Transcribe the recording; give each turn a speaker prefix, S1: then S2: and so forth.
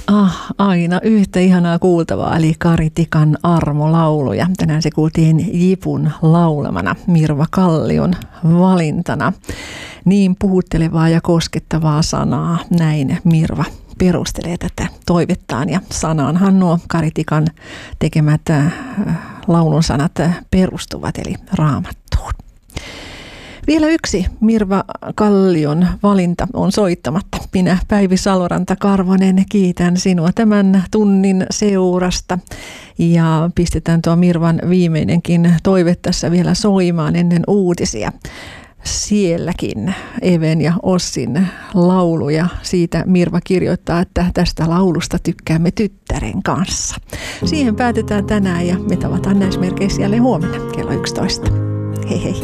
S1: Aina yhtä ihanaa kuultavaa, eli Kari Tikan armolauluja. Tänään se kuultiin Jipun laulamana Mirva Kallion valintana. Niin puhuttelevaa ja koskettavaa sanaa, näin Mirva perustelee tätä toivettaan. Ja sanaanhan nuo Kari Tikan tekemät laulun sanat perustuvat, eli Raamattuun. Vielä yksi Mirva Kallion valinta on soittamatta. Minä, Päivi Saloranta-Karvonen, kiitän sinua tämän tunnin seurasta. Ja pistetään tuo Mirvan viimeinenkin toive tässä vielä soimaan ennen uutisia. Sielläkin Even ja Ossin lauluja. Siitä Mirva kirjoittaa, että tästä laulusta tykkäämme tyttären kanssa. Siihen päätetään tänään ja me tavataan näissä merkeissä jälleen huomenna kello 11. Hei hei.